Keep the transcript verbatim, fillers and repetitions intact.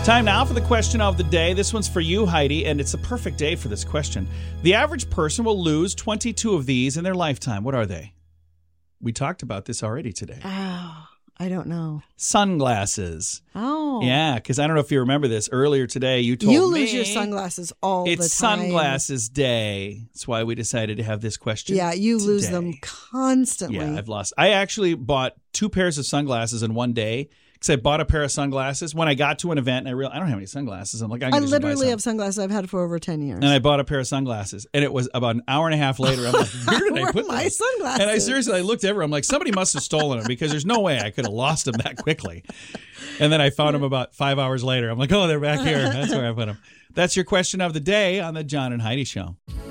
Time now for the question of the day. This one's for you, Heidi, and it's a perfect day for this question. The average person will lose twenty-two of these in their lifetime. What are they? We talked about this already today. Oh, I don't know. Sunglasses. Oh. Yeah, because I don't know if you remember this. Earlier today, you told me. You lose your sunglasses all the time. It's Sunglasses Day. That's why we decided to have this question Yeah, you today. lose them constantly. Yeah, I've lost. I actually bought two pairs of sunglasses in one day. Because I bought a pair of sunglasses when I got to an event and I realized I don't have any sunglasses. I'm like, I, can I just buy literally some. have sunglasses I've had for over ten years. And I bought a pair of sunglasses. And it was about an hour and a half later. I'm like, where did I Where put are my those? sunglasses? And I seriously, I looked everywhere. I'm like, somebody must have stolen them because there's no way I could have lost them that quickly. And then I found them about five hours later. I'm like, oh, they're back here. That's where I put them. That's your question of the day on the John and Heidi Show.